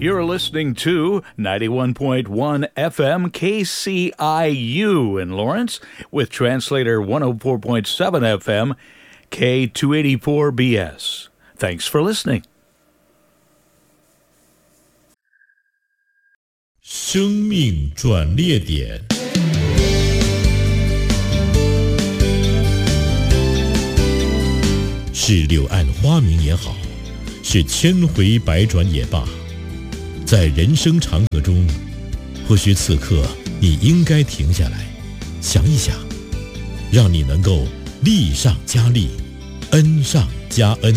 You're listening to 91.1 FM KCIU in Lawrence with translator 104.7 FM K284BS. Thanks for listening. 生命转捩点，是柳暗花明也好，是千回百转也罢，在人生长河中，或许此刻你应该停下来，想一想，让你能够利上加利，恩上加恩。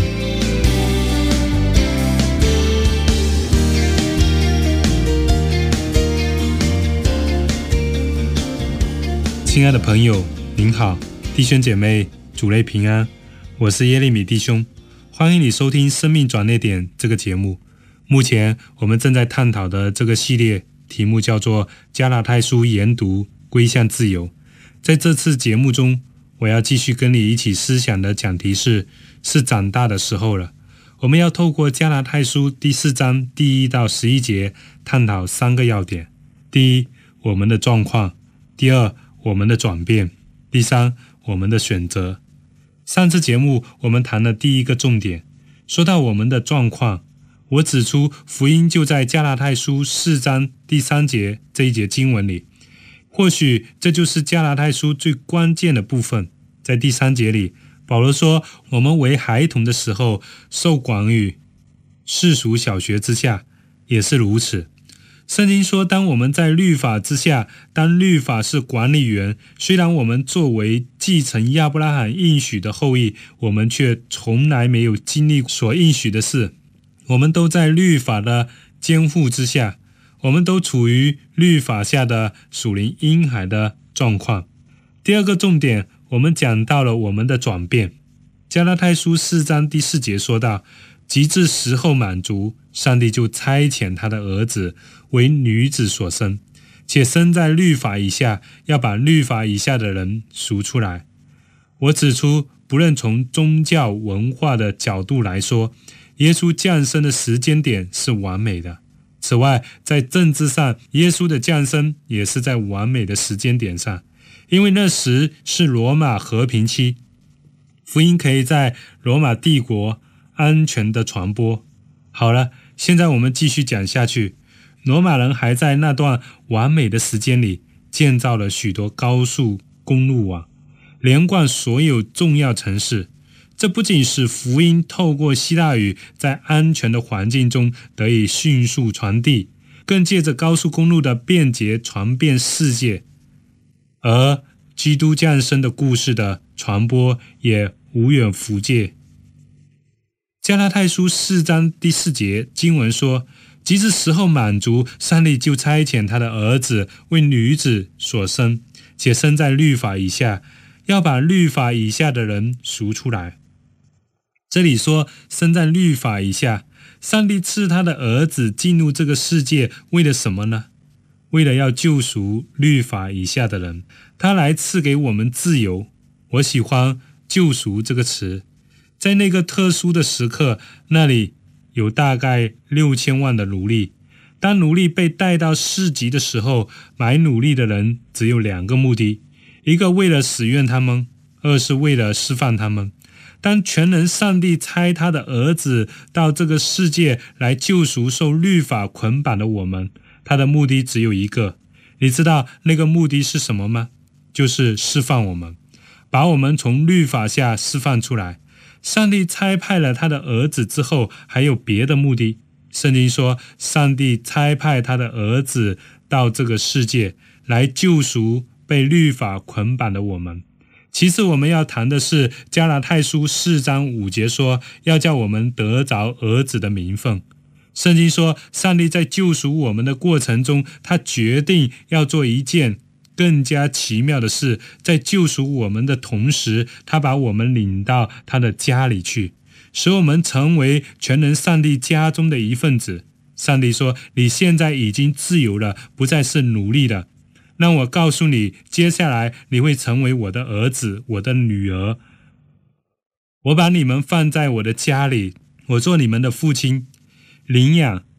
亲爱的朋友，您好，弟兄姐妹，主内平安，我是耶利米弟兄，欢迎你收听生命转捩点这个节目。目前我们正在探讨的这个系列题目叫做加拉太书研读归向自由。在这次节目中，我要继续跟你一起思想的讲题是长大的时候了。我们要透过加拉太书第4章第1到11节探讨3个要点：第一，我们的状况；第二，我们的转变；第三，我们的选择。上次节目我们谈了第一个重点，说到我们的状况，我指出福音就在加拉太书4章第3节这一节经文里，或许这就是加拉太书最关键的部分。在第3节里，保罗说我们为孩童的时候受管于世俗小学之下，也是如此。圣经说，当我们在律法之下，当律法是管理员，虽然我们作为继承亚伯拉罕应许的后裔，我们却从来没有经历所应许的事。我们都在律法的监护之下，我们都处于律法下的属灵婴孩的状况。第二个重点，我们讲到了我们的转变。加拉太书4章第4节说到，及至时候满足，上帝就差遣他的儿子为女子所生，且生在律法以下，要把律法以下的人赎出来。我指出，不论从宗教文化的角度来说，耶稣降生的时间点是完美的。此外，在政治上，耶稣的降生也是在完美的时间点上，因为那时是罗马和平期，福音可以在罗马帝国安全的传播。好了，现在我们继续讲下去。罗马人还在那段完美的时间里建造了许多高速公路网，连贯所有重要城市。这不仅使福音透过希腊语在安全的环境中得以迅速传递，更借着高速公路的便捷传遍世界，而基督降生的故事的传播也无远弗届。加拉太书4章第4节经文说，及至时候满足，上帝就差遣他的儿子为女子所生，且生在律法以下，要把律法以下的人赎出来。这里说生在律法以下，上帝赐他的儿子进入这个世界，为了什么呢？为了要救赎律法以下的人，他来赐给我们自由。我喜欢救赎这个词。在那个特殊的时刻，那里有大概6000万的奴隶。当奴隶被带到市集的时候，买奴隶的人只有2个目的，一个为了使用他们，二是为了释放他们。当全能上帝差他的儿子到这个世界来救赎受律法捆绑的我们，他的目的只有一个。你知道那个目的是什么吗？就是释放我们，把我们从律法下释放出来。上帝差派了他的儿子之后，还有别的目的。圣经说，上帝差派他的儿子到这个世界来救赎被律法捆绑的我们。其次，我们要谈的是加拉太书4章5节说，要叫我们得着儿子的名分。圣经说，上帝在救赎我们的过程中，他决定要做一件更加奇妙的事，在救赎我们的同时，他把我们领到他的家里去，使我们成为全能上帝家中的一份子。上帝说，你现在已经自由了，不再是奴隶了。让我告诉你，接下来你会成为我的儿子，我的女儿。我把你们放在我的家里，我做你们的父亲，领养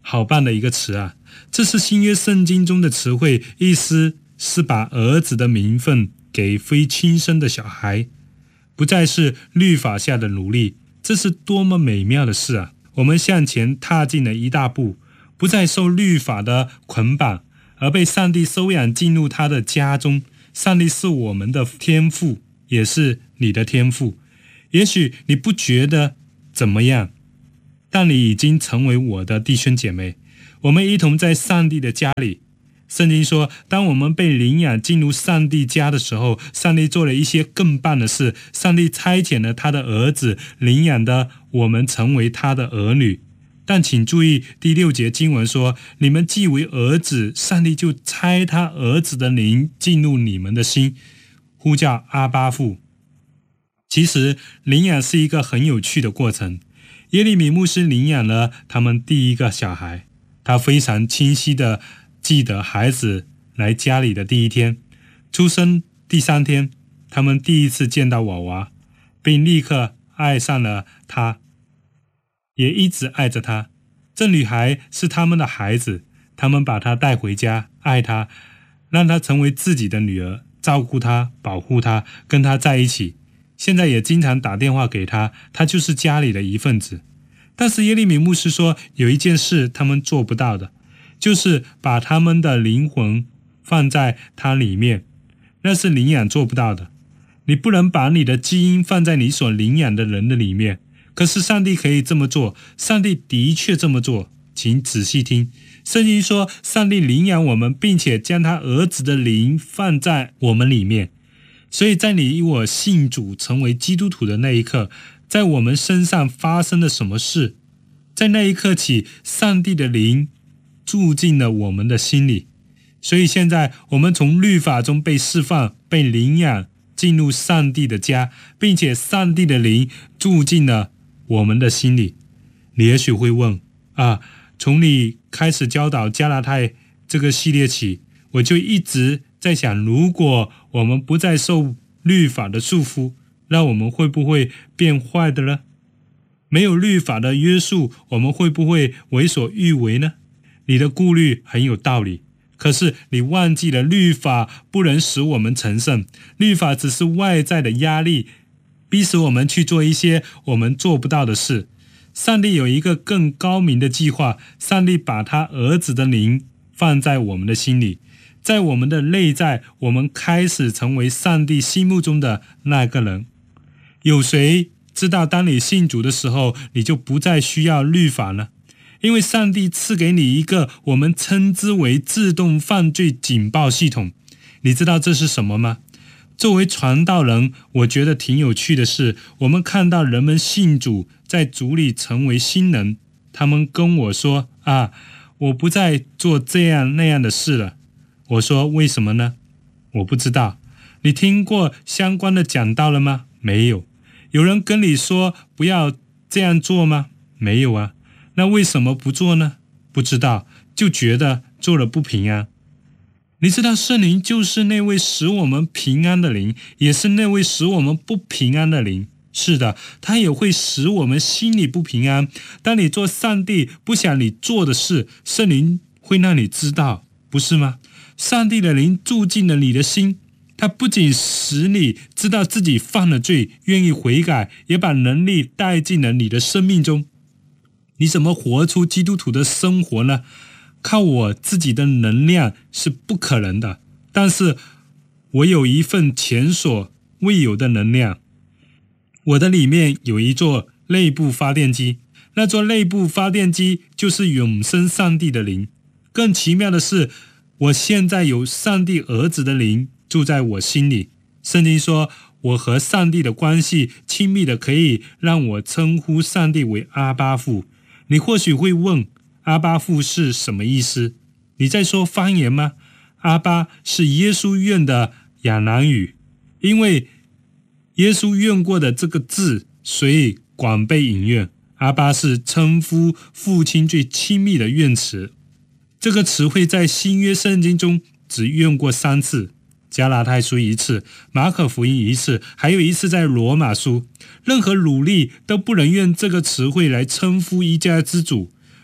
好棒的一个词啊！这是新约圣经中的词汇，意思是把儿子的名分给非亲生的小孩，不再是律法下的奴隶。这是多么美妙的事啊！我们向前踏进了一大步，不再受律法的捆绑，而被上帝收养进入他的家中。上帝是我们的天父，也是你的天父。也许你不觉得怎么样，但你已经成为我的弟兄姐妹，我们一同在上帝的家里。圣经说，当我们被领养进入上帝家的时候，上帝做了一些更棒的事。上帝差遣了他的儿子，领养的我们成为他的儿女。但请注意第6节经文说，你们既为儿子，上帝就差他儿子的灵进入你们的心，呼叫阿爸父。其实领养是一个很有趣的过程。耶利米牧师领养了他们第一个小孩，他非常清晰地记得孩子来家里的第一天，出生第3天，他们第一次见到娃娃，并立刻爱上了他，也一直爱着他。这女孩是他们的孩子，他们把她带回家，爱她，让她成为自己的女儿，照顾她，保护她，跟她在一起。现在也经常打电话给她，她就是家里的一份子。但是耶利米牧师说，有一件事他们做不到的，就是把他们的灵魂放在它里面，那是领养做不到的。你不能把你的基因放在你所领养的人的里面，可是上帝可以这么做，上帝的确这么做。请仔细听，圣经说，上帝领养我们，并且将他儿子的灵放在我们里面。所以在你我信主成为基督徒的那一刻，在我们身上发生了什么事？在那一刻起，上帝的灵住进了我们的心里。所以现在我们从律法中被释放，被领养进入上帝的家，并且上帝的灵住进了我们的心里。你也许会问从你开始教导加拉太这个系列起，我就一直在想，如果我们不再受律法的束缚，那我们会不会变坏的呢？没有律法的约束，我们会不会为所欲为呢？你的顾虑很有道理，可是你忘记了律法不能使我们成圣，律法只是外在的压力，逼使我们去做一些我们做不到的事。上帝有一个更高明的计划，上帝把他儿子的灵放在我们的心里，在我们的内在，我们开始成为上帝心目中的那个人。有谁知道当你信主的时候，你就不再需要律法呢？因为上帝赐给你一个我们称之为自动犯罪警报系统。你知道这是什么吗？作为传道人，我觉得挺有趣的是，我们看到人们信主，在主里成为新人，他们跟我说我不再做这样那样的事了。我说为什么呢？我不知道。你听过相关的讲道了吗？没有。有人跟你说不要这样做吗？没有啊。那为什么不做呢？不知道，就觉得做了不平安。你知道圣灵就是那位使我们平安的灵，也是那位使我们不平安的灵。是的，他也会使我们心里不平安。当你做上帝不想你做的事，圣灵会让你知道，不是吗？上帝的灵住进了你的心，他不仅使你知道自己犯了罪，愿意悔改，也把能力带进了你的生命中。你怎么活出基督徒的生活呢？靠我自己的能量是不可能的，但是我有一份前所未有的能量。我的里面有一座内部发电机，那座内部发电机就是永生上帝的灵。更奇妙的是，我现在有上帝儿子的灵住在我心里。圣经说，我和上帝的关系亲密的可以让我称呼上帝为阿爸父。你或许会问，阿爸父是什么意思？你在说方言吗？阿爸是耶稣用的亚南语，因为耶稣用过的这个字，所以广被引用。阿爸是称呼父亲最亲密的用词。这个词汇在新约圣经中只用过3次，加拉太书1次，马可福音1次，还有一次在罗马书。任何努力都不能用这个词汇来称呼一家之主。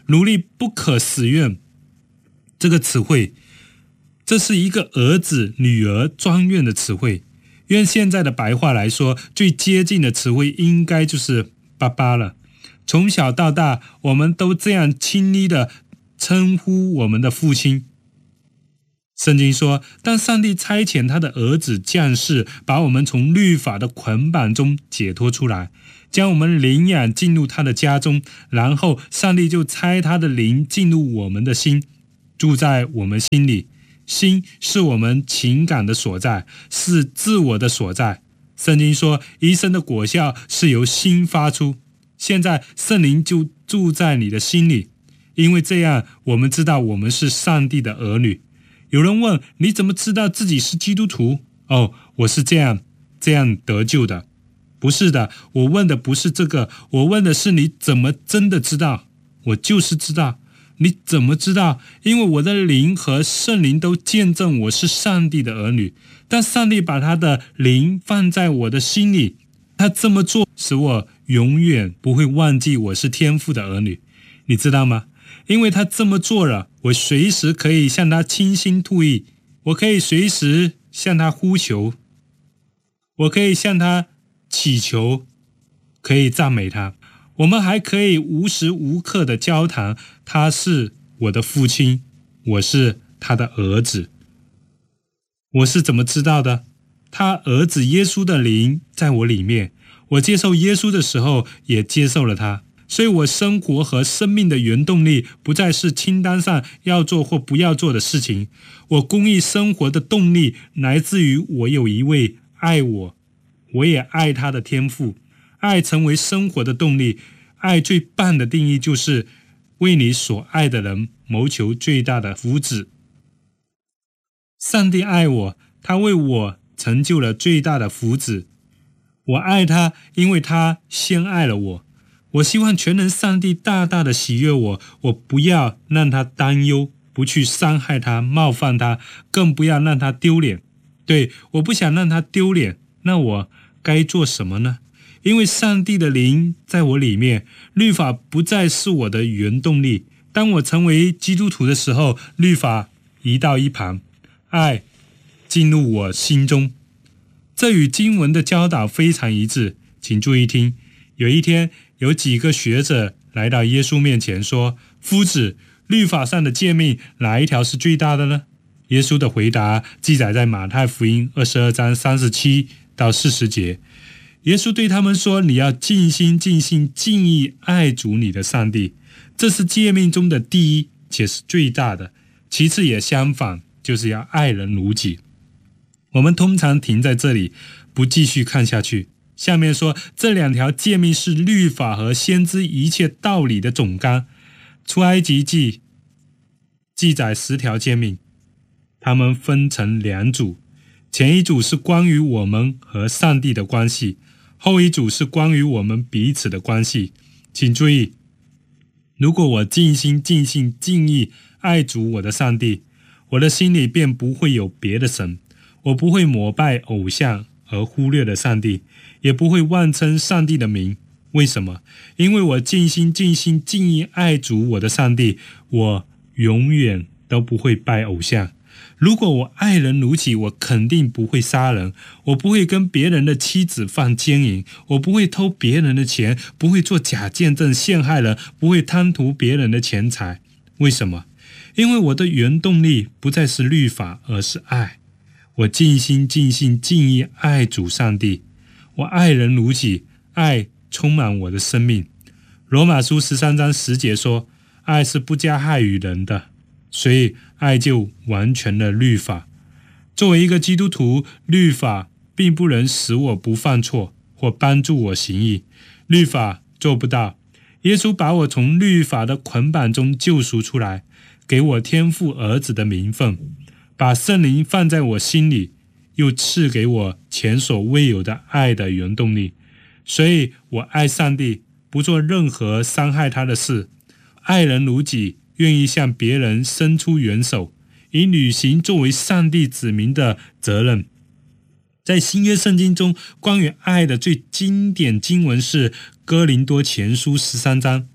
奴隶不可使用这个词汇，这是一个儿子、女儿专用的词汇。用现在的白话来说，最接近的词汇应该就是爸爸了。从小到大，我们都这样亲昵的称呼我们的父亲。圣经说，当上帝差遣他的儿子降世，把我们从律法的捆绑中解脱出来，将我们领养进入他的家中，然后上帝就差他的灵进入我们的心，住在我们心里。心是我们情感的所在，是自我的所在。圣经说，一生的果效是由心发出。现在圣灵就住在你的心里，因为这样我们知道我们是上帝的儿女。有人问，你怎么知道自己是基督徒？我是这样得救的。不是的，我问的不是这个，我问的是你怎么真的知道？我就是知道。你怎么知道？因为我的灵和圣灵都见证我是上帝的儿女。但上帝把他的灵放在我的心里，他这么做使我永远不会忘记我是天父的儿女。你知道吗？因为他这么做了，我随时可以向他倾心吐意，我可以随时向他呼求，我可以向他祈求，可以赞美他。我们还可以无时无刻的交谈，他是我的父亲，我是他的儿子。我是怎么知道的？他儿子耶稣的灵在我里面，我接受耶稣的时候也接受了他，所以我生活和生命的原动力不再是清单上要做或不要做的事情。我公益生活的动力来自于我有一位爱我，我也爱他的天父。爱成为生活的动力，爱最棒的定义就是为你所爱的人谋求最大的福祉。上帝爱我，他为我成就了最大的福祉。我爱他，因为他先爱了我。我希望全能上帝大大的喜悦我，我不要让他担忧，不去伤害他、冒犯他，更不要让他丢脸。对，我不想让他丢脸，那我该做什么呢？因为上帝的灵在我里面，律法不再是我的原动力。当我成为基督徒的时候，律法移到一旁，爱进入我心中。这与经文的教导非常一致。请注意听，有一天有几个学者来到耶稣面前说，夫子，律法上的诫命哪一条是最大的呢？耶稣的回答记载在马太福音22章37到40节。耶稣对他们说，你要尽心尽性尽意爱主你的上帝，这是诫命中的第一，且是最大的。其次也相反，就是要爱人如己。我们通常停在这里，不继续看下去。下面说，这两条诫命是律法和先知一切道理的总纲。出埃及记记载10条诫命，它们分成两组，前一组是关于我们和上帝的关系，后一组是关于我们彼此的关系。请注意，如果我尽心尽性尽意爱主我的上帝，我的心里便不会有别的神，我不会膜拜偶像而忽略了上帝，也不会妄称上帝的名。为什么？因为我尽心尽性尽意爱主我的上帝，我永远都不会拜偶像。如果我爱人如己，我肯定不会杀人，我不会跟别人的妻子犯奸淫，我不会偷别人的钱，不会做假见证陷害人，不会贪图别人的钱财。为什么？因为我的原动力不再是律法，而是爱。我尽心尽性尽意爱主上帝，我爱人如己，爱充满我的生命。罗马书13章10节说，爱是不加害于人的，所以爱就完全了律法。作为一个基督徒，律法并不能使我不犯错或帮助我行义，律法做不到。耶稣把我从律法的捆绑中救赎出来，给我天父儿子的名分，把圣灵放在我心里，又赐给我前所未有的爱的原动力。所以我爱上帝，不做任何伤害他的事，爱人如己，愿意向别人伸出援手，以履行作为上帝子民的责任。在新约圣经中，关于爱的最经典经文是哥林多前书13章。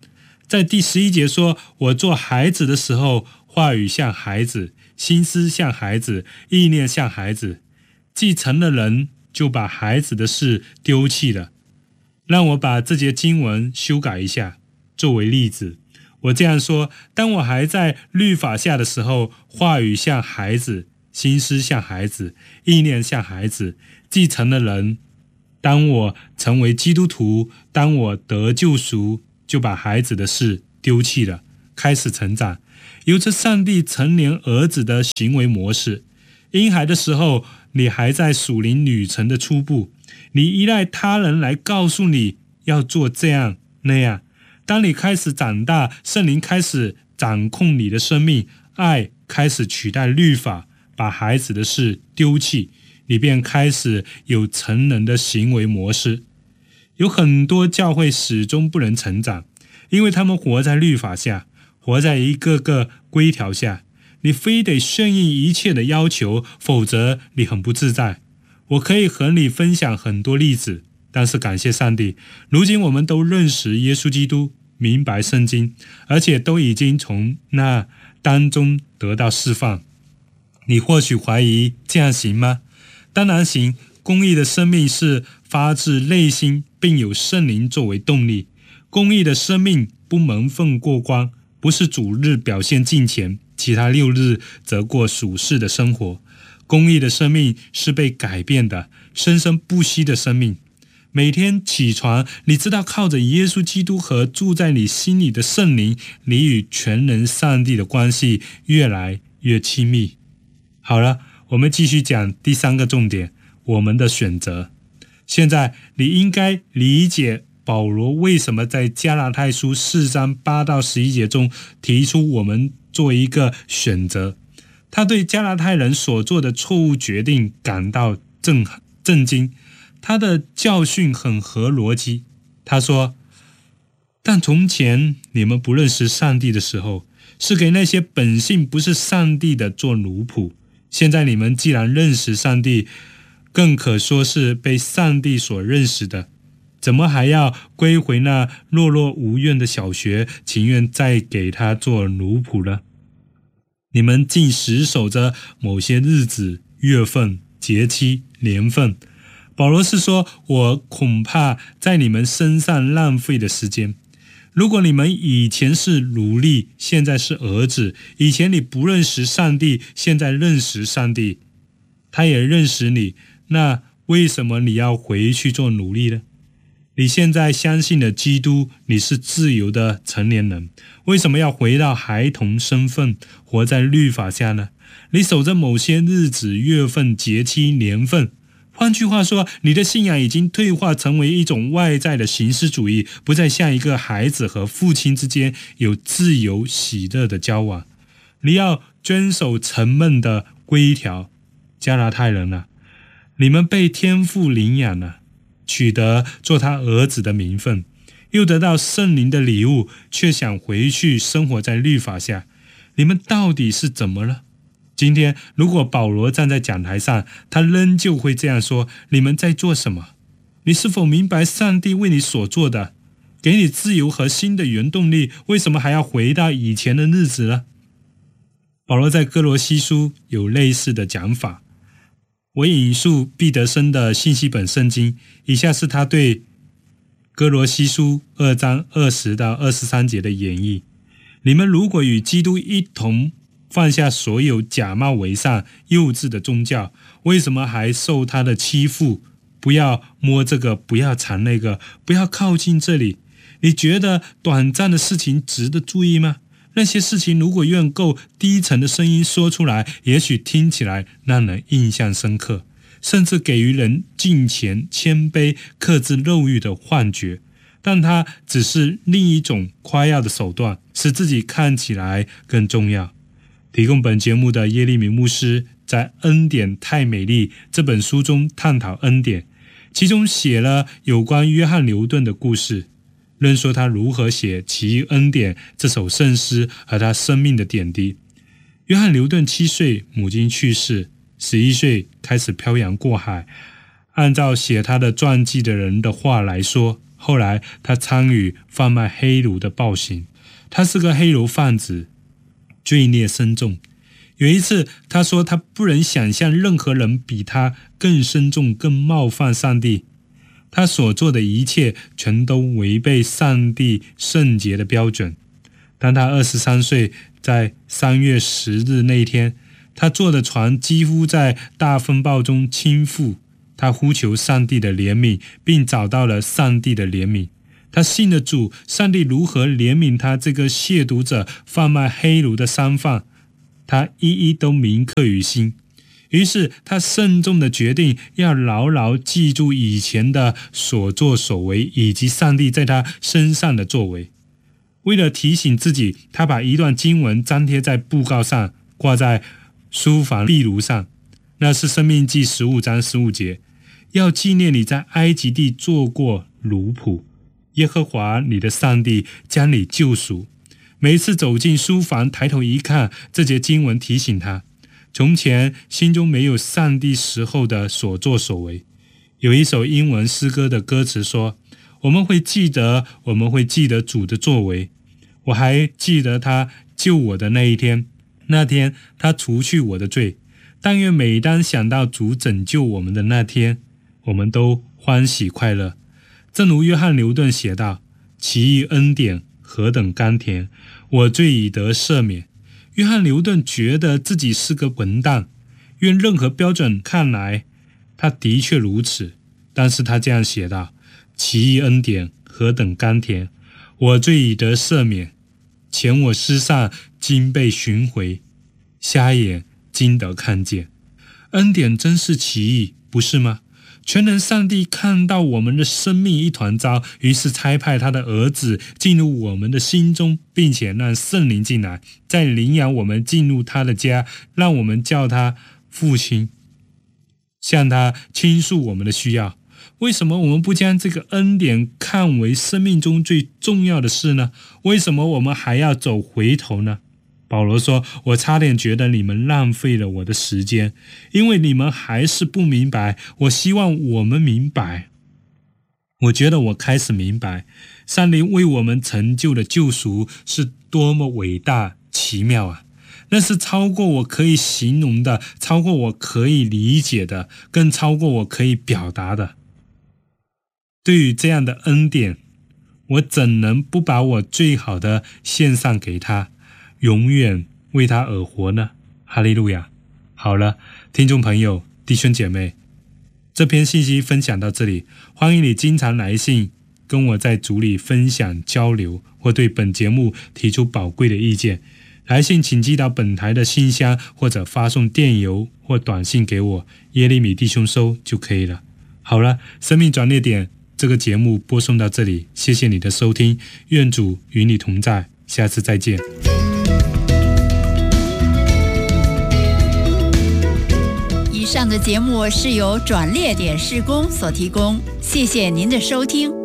在第11节说，我做孩子的时候，话语像孩子，心思像孩子，意念像孩子。既成了人，就把孩子的事丢弃了。让我把这节经文修改一下，作为例子。我这样说，当我还在律法下的时候，话语像孩子，心思像孩子，意念像孩子。既成了人，当我成为基督徒，当我得救赎，就把孩子的事丢弃了，开始成长，有着上帝成年儿子的行为模式。婴孩的时候，你还在属灵旅程的初步，你依赖他人来告诉你要做这样那样。当你开始长大，圣灵开始掌控你的生命，爱开始取代律法，把孩子的事丢弃，你便开始有成人的行为模式。有很多教会始终不能成长，因为他们活在律法下，活在一个个规条下，你非得顺应一切的要求，否则你很不自在。我可以和你分享很多例子，但是感谢上帝，如今我们都认识耶稣基督，明白圣经，而且都已经从那当中得到释放。你或许怀疑这样行吗？当然行。公义的生命是发自内心，并有圣灵作为动力。公义的生命不蒙混过关，不是主日表现敬虔，其他6日则过属世的生活。公义的生命是被改变的，生生不息的生命。每天起床，你知道靠着耶稣基督和住在你心里的圣灵，你与全能上帝的关系越来越亲密。好了，我们继续讲第3个重点，我们的选择。现在你应该理解保罗为什么在加拉太书4章8到11节中提出我们做一个选择。他对加拉太人所做的错误决定感到震惊，他的教训很合逻辑。他说，但从前你们不认识上帝的时候，是给那些本性不是上帝的做奴仆。现在你们既然认识上帝，更可说是被上帝所认识的，怎么还要归回那懦弱无怨的小学，情愿再给他做奴仆呢？你们竟死守着某些日子、月份、节期、年份。保罗是说，我恐怕在你们身上浪费的时间。如果你们以前是奴隶，现在是儿子，以前你不认识上帝，现在认识上帝，他也认识你，那为什么你要回去做奴隶呢？你现在相信了基督，你是自由的成年人，为什么要回到孩童身份，活在律法下呢？你守着某些日子、月份、节期、年份。换句话说，你的信仰已经退化成为一种外在的形式主义，不再像一个孩子和父亲之间有自由喜乐的交往。你要遵守沉闷的规条。加拉太人啊，你们被天父领养了，取得做他儿子的名分，又得到圣灵的礼物，却想回去生活在律法下。你们到底是怎么了？今天如果保罗站在讲台上，他仍旧会这样说，你们在做什么？你是否明白上帝为你所做的，给你自由和新的原动力，为什么还要回到以前的日子呢？保罗在哥罗西书有类似的讲法。我引述毕德生的信息本圣经，以下是他对哥罗西书2章20到23节的演绎。你们如果与基督一同放下所有假冒为善、幼稚的宗教，为什么还受他的欺负？不要摸这个，不要尝那个，不要靠近这里。你觉得短暂的事情值得注意吗？那些事情如果用够低沉的声音说出来，也许听起来让人印象深刻，甚至给予人敬虔、谦卑、克制肉欲的幻觉，但它只是另一种夸耀的手段，使自己看起来更重要。提供本节目的耶利米牧师在《恩典太美丽》这本书中探讨恩典，其中写了有关约翰牛顿的故事，论说他如何写《奇异恩典》这首圣诗和他生命的点滴。约翰牛顿7岁母亲去世，11岁开始漂洋过海。按照写他的传记的人的话来说，后来他参与贩卖黑奴的暴行， 他是个黑奴贩子，罪孽深重。有一次他说他不能想象任何人比他更深重更冒犯上帝，他所做的一切全都违背上帝圣洁的标准。当他23岁，在3月10日那天，他坐的船几乎在大风暴中倾覆，他呼求上帝的怜悯，并找到了上帝的怜悯。他信了主，上帝如何怜悯他这个亵渎者、贩卖黑奴的商贩，他一一都铭刻于心。于是他慎重地决定要牢牢记住以前的所作所为，以及上帝在他身上的作为。为了提醒自己，他把一段经文张贴在布告上，挂在书房壁炉上。那是申命记15章15节，要纪念你在埃及地做过奴仆，耶和华你的上帝将你救赎。每一次走进书房，抬头一看，这节经文提醒他，从前心中没有上帝时候的所作所为。有一首英文诗歌的歌词说，我们会记得主的作为。我还记得他救我的那一天，那天他除去我的罪。但愿每当想到主拯救我们的那天，我们都欢喜快乐。正如约翰牛顿写道，奇异恩典何等甘甜，我罪已得赦免。约翰牛顿觉得自己是个混蛋，用任何标准看来，他的确如此。但是他这样写道，奇异恩典何等甘甜，我罪已得赦免。前我失丧，今被寻回，瞎眼今得看见。恩典真是奇异，不是吗？全能上帝看到我们的生命一团糟，于是差派他的儿子进入我们的心中，并且让圣灵进来，再领养我们进入他的家，让我们叫他父亲，向他倾诉我们的需要。为什么我们不将这个恩典看为生命中最重要的事呢？为什么我们还要走回头呢？保罗说，我差点觉得你们浪费了我的时间，因为你们还是不明白。我希望我们明白。我觉得我开始明白，上帝为我们成就的救赎是多么伟大奇妙啊！那是超过我可以形容的，超过我可以理解的，更超过我可以表达的。对于这样的恩典，我怎能不把我最好的献上给他，永远为他而活呢？哈利路亚！好了，听众朋友、弟兄姐妹，这篇信息分享到这里，欢迎你经常来信跟我在组里分享交流，或对本节目提出宝贵的意见。来信请寄到本台的信箱，或者发送电邮或短信给我，耶利米弟兄收就可以了。好了，生命转捩点这个节目播送到这里，谢谢你的收听，愿主与你同在，下次再见。 以上的节目是由转捩点事工所提供，谢谢您的收听。